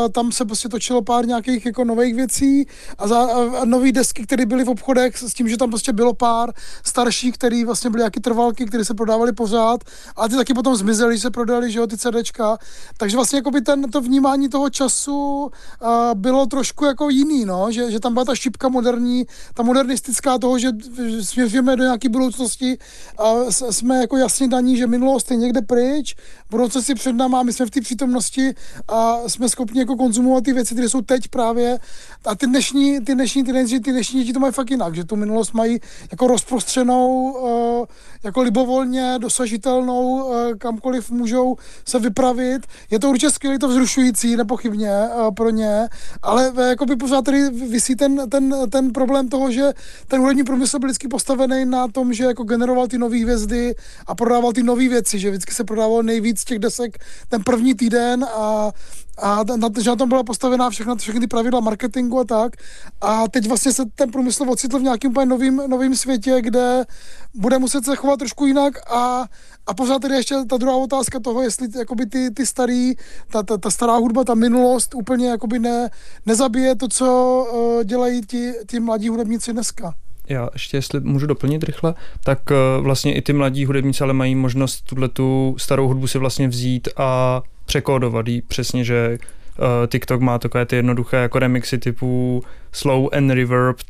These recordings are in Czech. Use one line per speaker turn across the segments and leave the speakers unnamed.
tam se prostě točilo pár nějakých jako nových věcí a nový desky, které byly v obchodech s tím, že tam prostě bylo pár starších, který vlastně byly nějaký trvalky, které se prodávaly pořád, a ty taky potom zmizely, se prodaly, že jo, ty CDčka. Takže vlastně jakoby to vnímání toho času bylo trošku jako jiný, no, že tam byla ta šipka moderní, ta modernistická toho, že směřujeme do nějaké budoucnosti a jsme jako jasně daní, že minulost je někde pryč, budoucnost je před náma, my jsme v té přítomnosti a jsme schopni jako konzumovat ty věci, které jsou teď právě, a ty dnešní děti to mají fakt jinak, že tu minulost mají jako rozprostřenou, jako libovolně dosažitelnou, kamkoliv můžou se vypravit. Je to určitě skvělé, to vzrušující, nepochybně pro ně, ale jakoby pořád tady visí ten problém toho, že ten hudební průmysl byl vždycky postavený na tom, že jako generoval ty nové hvězdy a prodával ty nové věci, že vždycky se prodávalo nejvíc těch desek ten první týden a že na tom byla postavená všechny ty pravidla marketingu a tak. A teď vlastně se ten průmysl ocitl v nějakým úplně novým světě, kde bude muset se chovat trošku jinak a pořád tedy ještě ta druhá otázka toho, jestli jakoby ty starý, ta stará hudba, ta minulost úplně jakoby nezabije to, co dělají ti mladí hudebníci dneska.
Já ještě, jestli můžu doplnit rychle, tak vlastně i ty mladí hudebníci ale mají možnost tu starou hudbu si vlastně vzít a překódovat jí přesně, že TikTok má takové ty jednoduché jako remixy typu slow and reverbed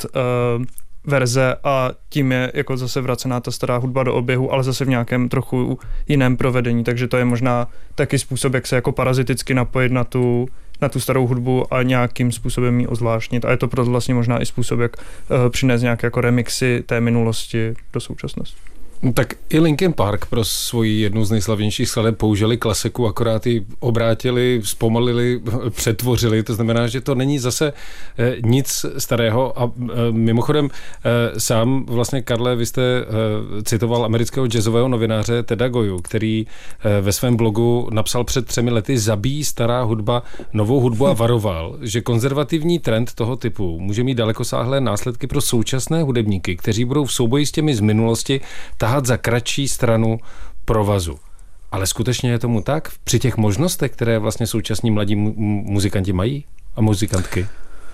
verze a tím je jako zase vracená ta stará hudba do oběhu, ale zase v nějakém trochu jiném provedení, takže to je možná taky způsob, jak se jako paraziticky napojit na tu starou hudbu a nějakým způsobem ji ozvláštnit. A je to proto vlastně možná i způsob, jak přinést nějaké jako remixy té minulosti do současnosti.
No tak i Linkin Park pro svoji jednu z nejslavnějších skladeb použili klasiku, akorát ji obrátili, zpomalili, přetvořili, to znamená, že to není zase nic starého a mimochodem sám vlastně, Karle, vy jste citoval amerického jazzového novináře Teda Goyu, který ve svém blogu napsal před 3 lety: zabíjí stará hudba novou hudbu a varoval, že konzervativní trend toho typu může mít dalekosáhlé následky pro současné hudebníky, kteří budou v souboji s těmi z minulosti tahat za kratší stranu provazu. Ale skutečně je tomu tak? Při těch možnostech, které vlastně současní mladí muzikanti mají a muzikantky?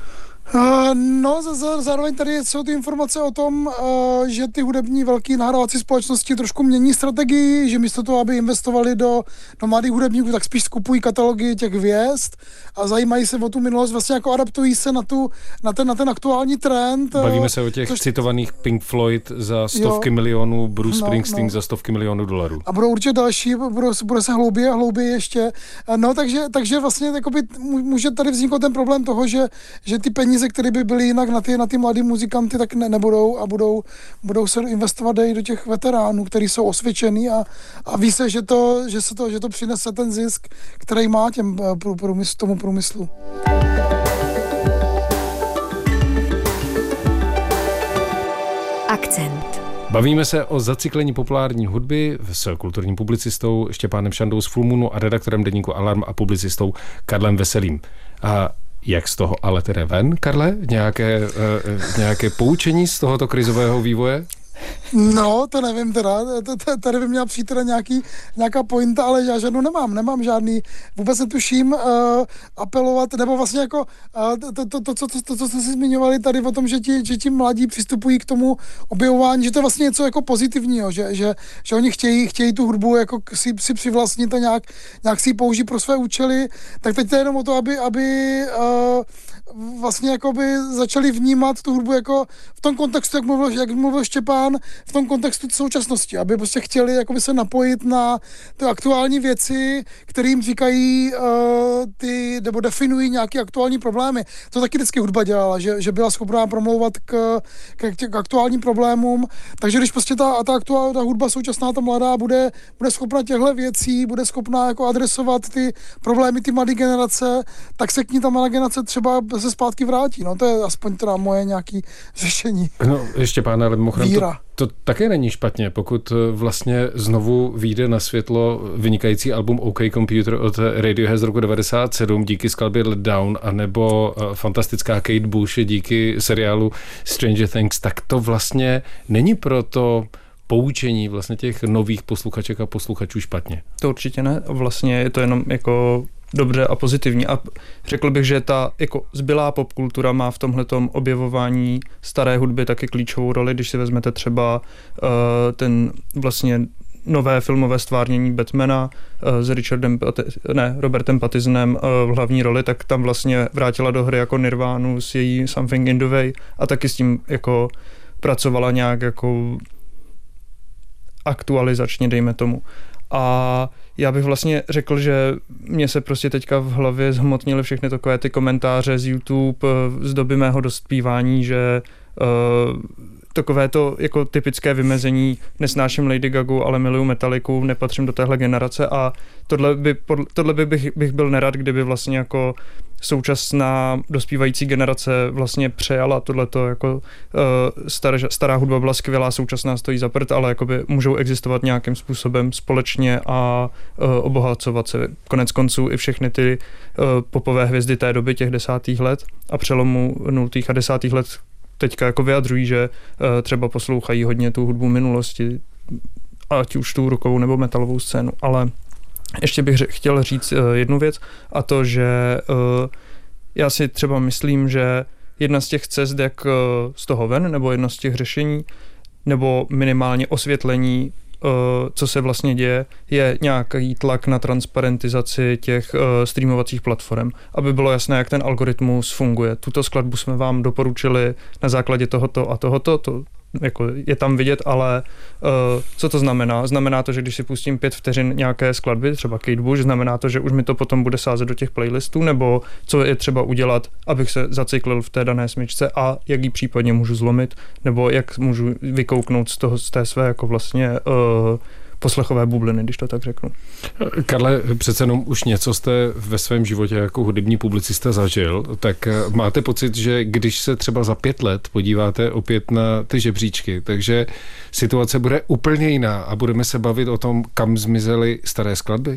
No, zároveň tady jsou ty informace o tom, že ty hudební velké nahrávací společnosti trošku mění strategii, že místo toho, aby investovali do mladých hudebníků, tak spíš skupují katalogy těch hvězd a zajímají se o tu minulost, vlastně jako adaptují se na ten aktuální trend.
Bavíme se o těch citovaných Pink Floyd za stovky milionů, Bruce Springsteen za stovky milionů dolarů. A
budou určitě další, bude se hlouběji ještě. No, takže vlastně může tady vzniknout ten problém toho, že ty peníze, které by byly jinak na ty mladý muzikanty, tak nebudou a budou se investovat i do těch veteránů, kteří jsou osvědčený a ví se, že to přinese ten zisk, který má tomu průmyslu.
Akcent.
Bavíme se o zacyklení populární hudby s kulturním publicistou Štěpánem Šandou z Full Moonu a redaktorem deníku Alarm a publicistou Karlem Veselým. A jak z toho ale tedy ven, Karle? Nějaké poučení z tohoto krizového vývoje?
No, to nevím teda, tady by měla přijít teda nějaká pointa, ale já žádnou nemám žádný, vůbec netuším apelovat, nebo vlastně jako to, co jste si zmiňovali tady o tom, že ti mladí přistupují k tomu objevování, že to je vlastně něco jako pozitivního, že oni chtějí tu hudbu jako si přivlastnit a nějak si ji použít pro své účely, tak teď to je jenom o to, aby vlastně jakoby začali vnímat tu hudbu jako v tom kontextu, jak mluvil Štěpán, v tom kontextu současnosti, aby prostě chtěli jakoby se napojit na ty aktuální věci, kterým říkají nebo definují nějaké aktuální problémy. To taky vždycky hudba dělala, že byla schopná promlouvat k aktuálním problémům, takže když prostě ta hudba současná, ta mladá, bude schopna těchto věcí, bude schopná jako adresovat ty problémy ty mladé generace, tak se k ní ta mladá generace třeba se zpátky vrátí. No to je aspoň teda moje nějaké řešení.
No ještě pána, ale mimochodem to také není špatně, pokud vlastně znovu vyjde na světlo vynikající album OK Computer od Radiohead z roku 97 díky skladbě Let Down, anebo fantastická Kate Bush díky seriálu Stranger Things, tak to vlastně není proto poučení vlastně těch nových posluchaček a posluchačů špatně.
To určitě ne, vlastně je to jenom jako dobře a pozitivní. A řekl bych, že ta jako zbylá popkultura má v tomhletom objevování staré hudby taky klíčovou roli, když si vezmete třeba ten vlastně nové filmové stvárnění Batmana s Robertem Pattisonem v hlavní roli, tak tam vlastně vrátila do hry jako Nirvánu s její Something in the Way a taky s tím jako pracovala nějak jako aktualizačně, dejme tomu. A já bych vlastně řekl, že mě se prostě teďka v hlavě zhmotnily všechny takové ty komentáře z YouTube z doby mého dospívání, že takové to jako typické vymezení nesnáším Lady Gagu, ale miluju Metalliku, nepatřím do téhle generace a tohle bych byl nerad, kdyby vlastně jako současná dospívající generace vlastně přejala tohleto jako stará hudba byla skvělá, současná stojí za prd, ale jakoby můžou existovat nějakým způsobem společně a obohacovat se. Konec konců i všechny ty popové hvězdy té doby, těch 10. let a přelomu 0. a 10. let teďka jako vyjadřují, že třeba poslouchají hodně tu hudbu minulosti, ať už tu rockovou nebo metalovou scénu, ale ještě bych chtěl říct jednu věc a to, že já si třeba myslím, že jedna z těch cest, jak z toho ven, nebo jedno z těch řešení, nebo minimálně osvětlení, co se vlastně děje, je nějaký tlak na transparentizaci těch streamovacích platform, aby bylo jasné, jak ten algoritmus funguje. Tuto skladbu jsme vám doporučili na základě tohoto a tohoto, to jako je tam vidět, ale co to znamená? Znamená to, že když si pustím 5 vteřin nějaké skladby, třeba Kate Bush, znamená to, že už mi to potom bude sázet do těch playlistů, nebo co je třeba udělat, abych se zacyklil v té dané smyčce a jak ji případně můžu zlomit, nebo jak můžu vykouknout z té své jako vlastně poslechové bubliny, když to tak řeknu.
Karle, přece jenom už něco jste ve svém životě jako hudební publicista zažil, tak máte pocit, že když se třeba za 5 let podíváte opět na ty žebříčky, takže situace bude úplně jiná a budeme se bavit o tom, kam zmizely staré skladby?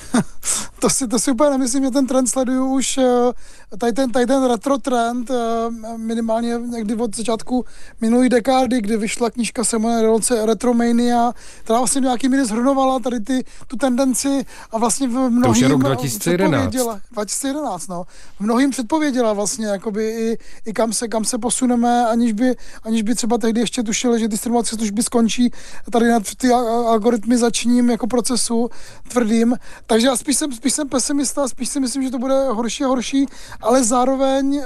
To si úplně nemyslím, že ten trend sleduju už, tady ten retro trend, minimálně někdy od začátku minulý dekády, kdy vyšla knížka Simona Reynolds Retromania, která vlastně nějaký míry zhrnovala tady tu tendenci a vlastně v mnohým...
To už je rok 2011.
2011, no. V mnohým předpověděla vlastně, jakoby i kam se posuneme, aniž by třeba tehdy ještě tušili, že ty streamovací služby skončí tady na ty algoritmizačním jako procesu tvrdým. Takže já spíš jsem pesimista, spíš si myslím, že to bude horší a horší, ale zároveň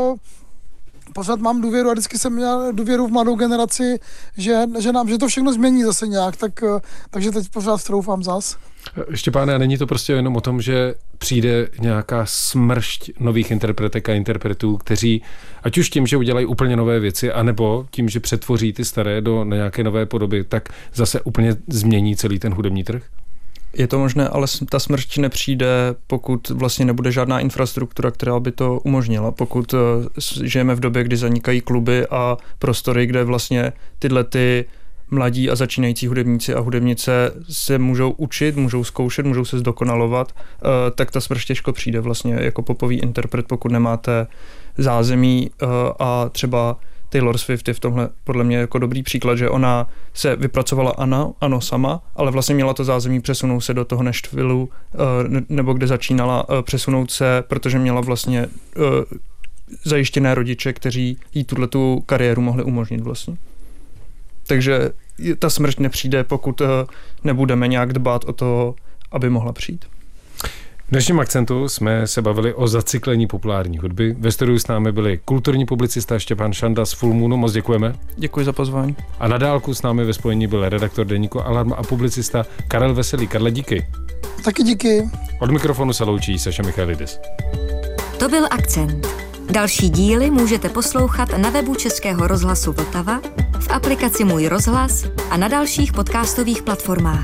pořád mám důvěru a vždycky jsem měl důvěru v mladou generaci, že to všechno změní zase nějak, takže teď pořád troufám zas.
Štěpáne, a není to prostě jenom o tom, že přijde nějaká smršť nových interpretek a interpretů, kteří, ať už tím, že udělají úplně nové věci, anebo tím, že přetvoří ty staré do nějaké nové podoby, tak zase úplně změní celý ten hudební trh?
Je to možné, ale ta smršť nepřijde, pokud vlastně nebude žádná infrastruktura, která by to umožnila. Pokud žijeme v době, kdy zanikají kluby a prostory, kde vlastně tyhle ty mladí a začínající hudebníci a hudebnice se můžou učit, můžou zkoušet, můžou se zdokonalovat, tak ta smršť těžko přijde vlastně jako popový interpret, pokud nemáte zázemí a třeba Taylor Swift je v tomhle podle mě jako dobrý příklad, že ona se vypracovala ano sama, ale vlastně měla to zázemí přesunout se do toho Nashvillu, nebo kde začínala přesunout se, protože měla vlastně zajištěné rodiče, kteří jí tu kariéru mohli umožnit vlastně. Takže ta smršť nepřijde, pokud nebudeme nějak dbát o to, aby mohla přijít.
V dnešním Akcentu jsme se bavili o zacyklení populární hudby. Ve studiu s námi byli kulturní publicista Štěpán Šanda z Full Moonu. Moc děkujeme.
Děkuji za pozvání.
A na dálku s námi ve spojení byl redaktor deníku Alarm a publicista Karel Veselý. Karle, díky.
Taky díky.
Od mikrofonu se loučí Saša Michailidis.
To byl Akcent. Další díly můžete poslouchat na webu Českého rozhlasu Vltava, v aplikaci Můj rozhlas a na dalších podcastových platformách.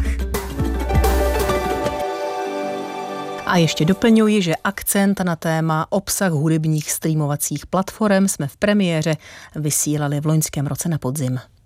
A ještě doplňuji, že Akcent na téma obsah hudebních streamovacích platform jsme v premiéře vysílali v loňském roce na podzim.